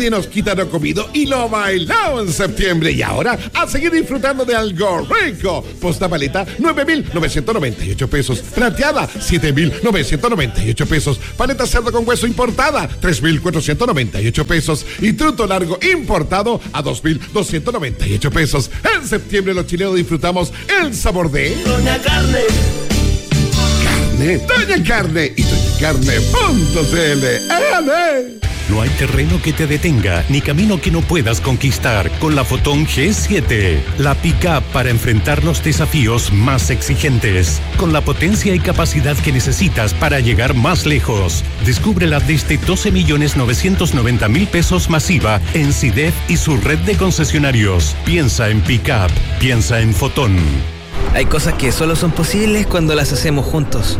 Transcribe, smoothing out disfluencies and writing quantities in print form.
Nadie nos quita lo comido y lo bailado en septiembre. Y ahora, a seguir disfrutando de algo rico. Posta paleta, 9.998 pesos. Plateada, 7.998 pesos. Paleta cerdo con hueso importada, 3.498 pesos. Y truto largo importado a 2.298 pesos. En septiembre los chilenos disfrutamos el sabor de Doña Carne. Doña Carne y doñacarne.cl. ¡Ale! No hay terreno que te detenga, ni camino que no puedas conquistar con la Fotón G7. La pick-up para enfrentar los desafíos más exigentes, con la potencia y capacidad que necesitas para llegar más lejos. Descúbrela desde 12.990.000 pesos masiva en SIDEF y su red de concesionarios. Piensa en pick-up, piensa en Fotón. Hay cosas que solo son posibles cuando las hacemos juntos.